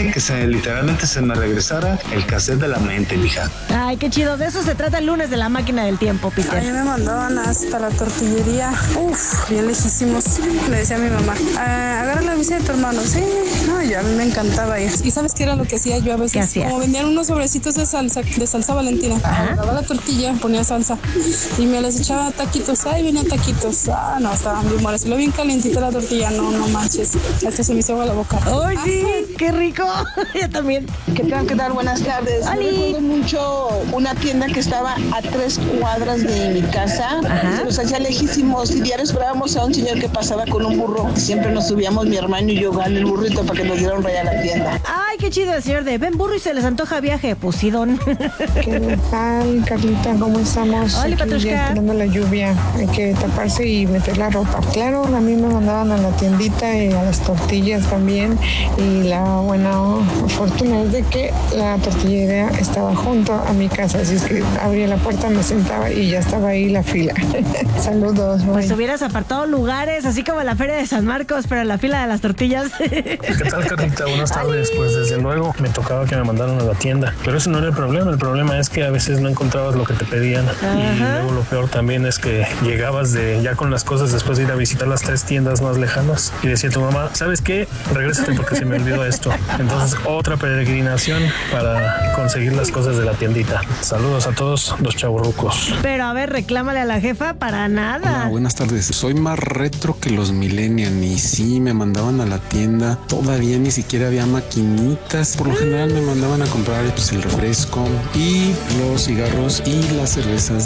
que literalmente se me regresara el cassette de la mente, mija. Ay, qué chido. De eso se trata el lunes de la máquina del tiempo, A Peter. mí me mandaban hasta la tortillería. Bien lejísimos. Le decía a mi mamá, agarra la bici de tu hermano. Sí, no, yo a mí me encantaba ir. ¿Y sabes qué era lo que hacía yo a veces? ¿Qué hacías? Como vendían unos sobrecitos de salsa Valentina. Agarraba la tortilla, ponía salsa y me les echaba taquitos. Ay, venía taquitos. No, estaban bien buenos. Lo bien calientita la tortilla, no manches. Hasta se me hizo agua la boca. ¡Ay, sí! ¡Qué rico! Yo también. ¿Qué tal? Buenas tardes. ¡Holi! Me recuerdo mucho una tienda que estaba a 3 cuadras de mi casa. Ajá. Se nos hacía lejísimos y diario esperábamos a un señor que pasaba con un burro. Siempre nos subíamos mi hermano y yo en el burrito para que nos diera un raya a la tienda. ¡Ay, qué chido el señor de ven burro y se les antoja viaje! Pues sí, don. ¿Qué tal, Carlita? ¿Cómo estamos? Hola, Aquí Patrushka. ya esperando la lluvia. Hay que taparse y meter la ropa. Claro, a mí me mandaban a la tiendita y a las tortillas también. Y la buena fortuna es de que la tortillería estaba junto a mi casa. Así es que abría la puerta, me sentaba y ya estaba ahí la fila. Saludos. Pues bye. hubieras apartado lugares, así como la Feria de San Marcos, pero la fila de las tortillas. ¿Qué tal, Carlita? Buenas tardes. Pues desde luego me tocaba que me mandaran a la tienda. Pero eso no era el problema. El problema es que a veces no encontrabas lo que te pedían. Y luego lo peor también es que llegabas ya con las cosas después de ir a visitar las 3 tiendas más lejanas. Y decía tu mamá, ¿sabes qué? Regrésate porque se me olvidó esto. Entonces otra peregrinación para conseguir las cosas de la tiendita. Saludos a todos los chavorrucos. Pero a ver, reclámale a la jefa para nada. Hola, buenas tardes. Soy más retro que los millennials y sí, me mandaban a la tienda. Todavía ni siquiera había maquinitas. Por lo general me mandaban a comprar pues, el refresco y los cigarros y las cervezas